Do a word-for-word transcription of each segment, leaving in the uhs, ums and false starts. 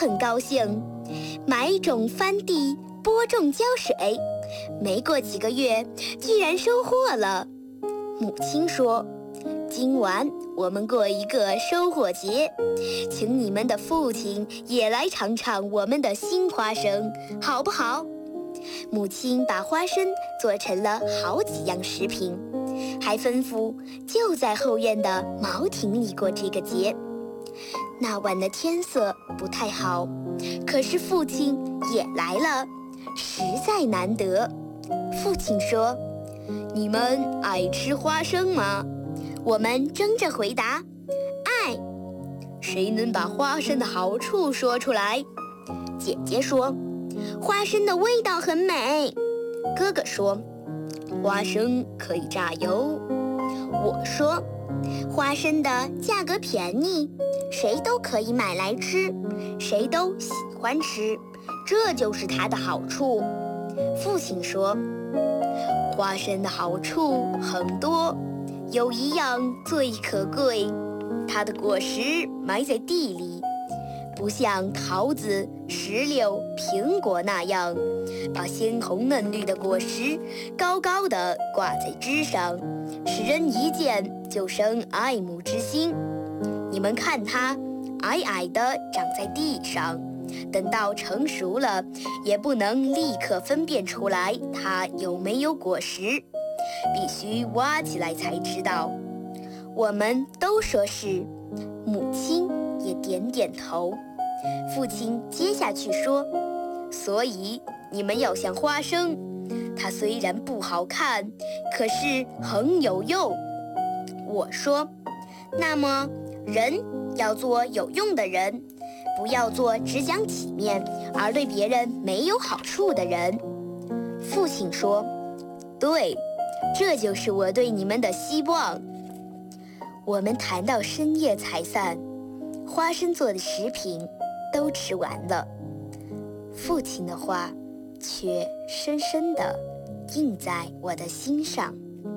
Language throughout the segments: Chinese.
很高兴，埋种翻地，播种浇水，没过几个月，居然收获了。母亲说，今晚我们过一个收获节，请你们的父亲也来尝尝我们的新花生，好不好？母亲把花生做成了好几样食品，还吩咐就在后院的茅亭里过这个节。那晚的天色不太好，可是父亲也来了，实在难得。父亲说，你们爱吃花生吗？我们争着回答，爱。谁能把花生的好处说出来？姐姐说，花生的味道很美。哥哥说，花生可以榨油。我说，花生的价格便宜，谁都可以买来吃，谁都喜欢吃，这就是它的好处。父亲说，花生的好处很多，有一样最可贵，它的果实埋在地里，不像桃子、石榴、苹果那样，把鲜红嫩绿的果实高高地挂在枝上，使人一见就生爱慕之心。你们看它，矮矮地长在地上，等到成熟了，也不能立刻分辨出来它有没有果实，必须挖起来才知道。我们都说是，母亲也点点头。父亲接下去说，所以你们要像花生，它虽然不好看，可是很有用。我说，那么人要做有用的人，不要做只讲体面而对别人没有好处的人。父亲说，对，这就是我对你们的希望。我们谈到深夜才散，花生做的食品都吃完了，父亲的话却深深地印在我的心上。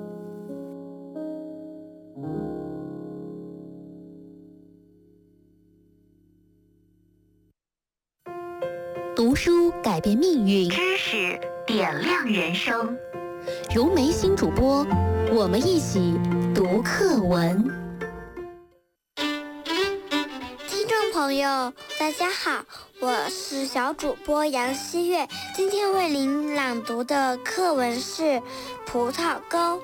读书改变命运， 知识点亮人生。 如梅新主播，我们一起读课文。 听众朋友，大家好，我是小主播杨希月，今天为您朗读的课文是《葡萄沟》。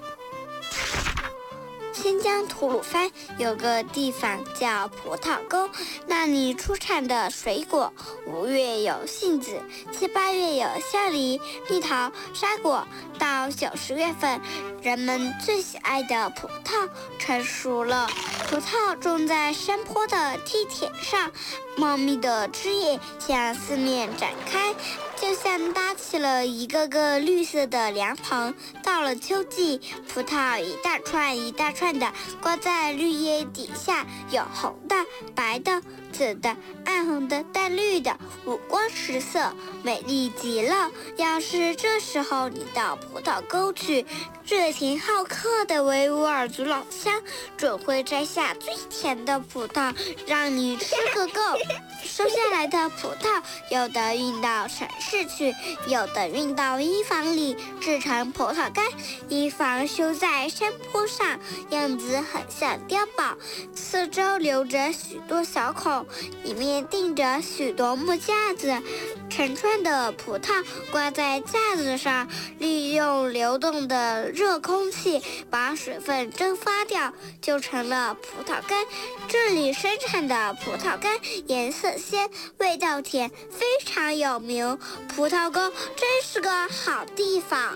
新疆吐鲁番有个地方叫葡萄沟，那里出产的水果，五月有杏子，七八月有香梨、蜜桃、沙果，到九十月份，人们最喜爱的葡萄成熟了。葡萄种在山坡的梯田上，茂密的枝叶向四面展开，就像搭起了一个个绿色的凉棚。到了秋季，葡萄一大串一大串的挂在绿叶底下，有红的、白的、紫的、暗红的、淡绿的，五光十色，美丽极了。要是这时候你到葡萄沟去，热情好客的维吾尔族老乡准会摘下最甜的葡萄，让你吃个够。收下来的葡萄，有的运到城市去，有的运到衣房里制成葡萄干。衣房修在山坡上，样子很像碉堡，四周留着许多小孔，里面钉着许多木架子，成串的葡萄挂在架子上，利用流动的热空气把水分蒸发掉，就成了葡萄干。这里生产的葡萄干颜色鲜，味道甜，非常有名。葡萄沟真是个好地方。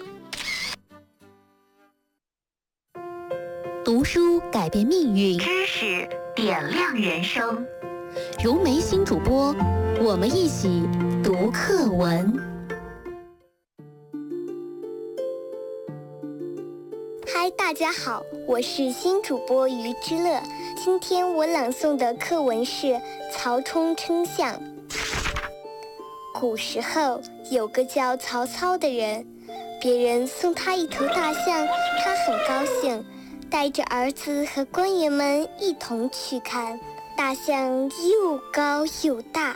读书改变命运， 知识点亮人生。 如梅新主播，我们一起读课文。 嗨，大家好，我是新主播于之乐。今天我朗诵的课文是《曹冲称象》。古时候有个叫曹操的人，别人送他一头大象，他很高兴，带着儿子和官员们一同去看。大象又高又大，